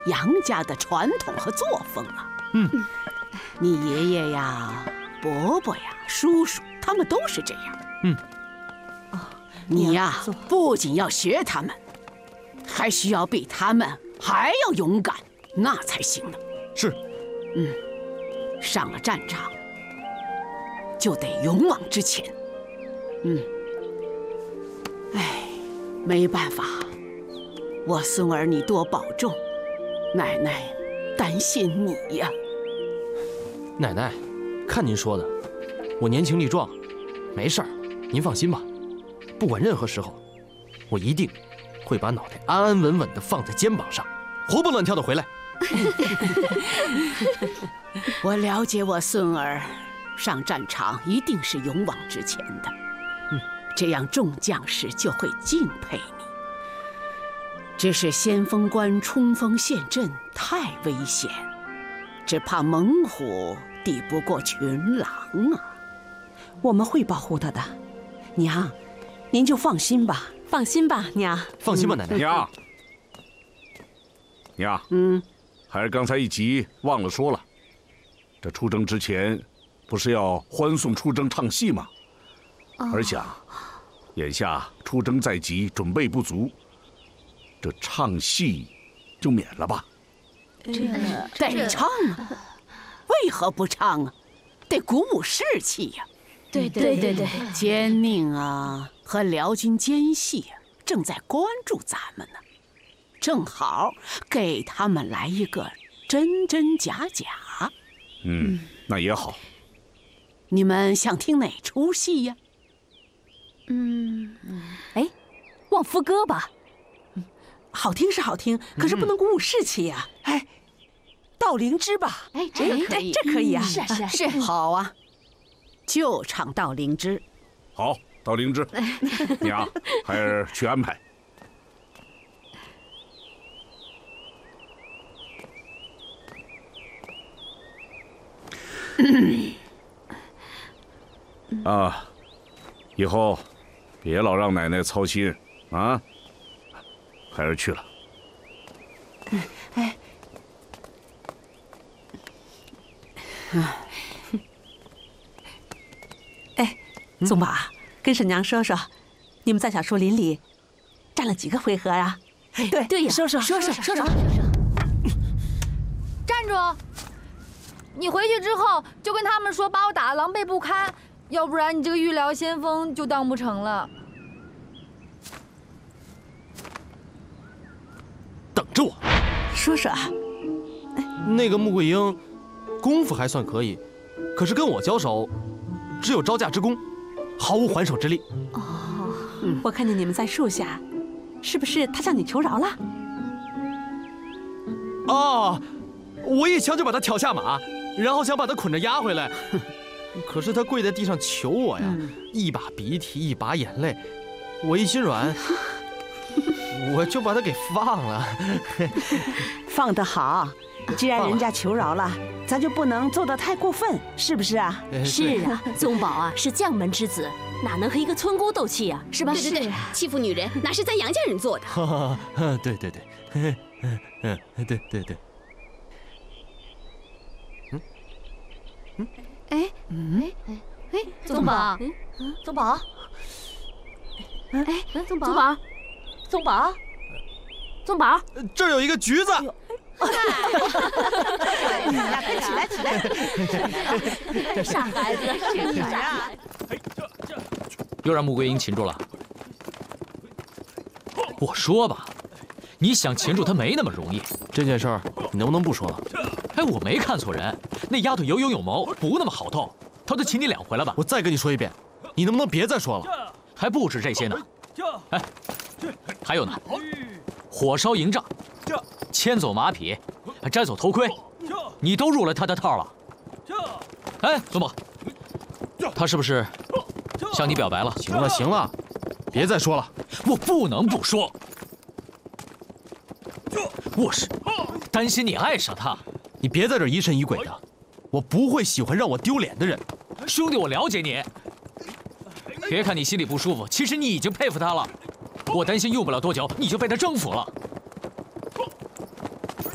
杨家的传统和作风啊。你爷爷呀、伯伯呀、叔叔，他们都是这样。你呀，不仅要学他们，还需要比他们还要勇敢，那才行呢。 是。 上了战场就得勇往直前。没办法，我孙儿你多保重，奶奶担心你呀。 奶奶，看您说的，我年轻力壮，没事儿，您放心吧。不管任何时候，我一定会把脑袋安安稳稳地放在肩膀上，活蹦乱跳地回来。 我了解我孙儿，上战场一定是勇往直前的。这样众将士就会敬佩你。只是先锋官冲锋陷阵太危险，只怕猛虎抵不过群狼啊。 我们会保护他的，娘，您就放心吧。 放心吧，娘。 放心吧，奶奶。 娘，孩儿刚才一急忘了说了，这出征之前不是要欢送出征唱戏吗？儿想，眼下出征在即，准备不足，这唱戏就免了吧。 得唱啊，为何不唱啊？得鼓舞士气呀。 对， 奸佞啊和辽军奸细正在关注咱们呢，正好给他们来一个真真假假。 那也好。 你们想听哪出戏呀？ 望夫歌吧。 好听是好听，可是不能鼓舞士气呀。悼灵芝吧。 这个可以， 这可以啊。 是。 好啊，就唱悼灵芝。 好，悼灵芝。娘，孩儿去安排。以后别老让奶奶操心啊。孩儿去了。 宗宝啊，跟婶娘说说，你们在小树林里站了几个回合啊？ 对呀， 说说。 站住！你回去之后就跟他们说，把我打得狼狈不堪，要不然你这个御辽先锋就当不成了。 等着我。 说说啊。 那个穆桂英，功夫还算可以，可是跟我交手，只有招架之功，毫无还手之力。 我看见你们在树下，是不是他向你求饶了？ 我一枪就把他挑下马，然后想把他捆着押回来，可是他跪在地上求我呀，一把鼻涕一把眼泪，我一心软，我就把他给放了。 放得好，既然人家求饶了，咱就不能做得太过分，是不是啊？ 是啊，宗宝啊是将门之子，哪能和一个村姑斗气啊？是吧？ 对，欺负女人哪是咱杨家人做的？ 对，对。 宗宝， 宗宝， 宗宝， 这儿有一个橘子。 起来！ 傻孩子， 又让穆桂英擒住了。我说吧，你想擒住她没那么容易。 这件事儿你能不能不说了？ 我没看错人，那丫头有勇有谋，不那么好斗。她都擒你2回了吧？ 我再跟你说一遍，你能不能别再说了？ 还不止这些呢。还有呢，火烧营帐，牵走马匹，还摘走头盔，你都入了他的套了。宗宝，他是不是向你表白了？ 行了，别再说了。 我不能不说，我是担心你爱上他。 你别在这疑神疑鬼的，我不会喜欢让我丢脸的人。 兄弟，我了解你。别看你心里不舒服，其实你已经佩服他了。我担心用不了多久你就被他征服了。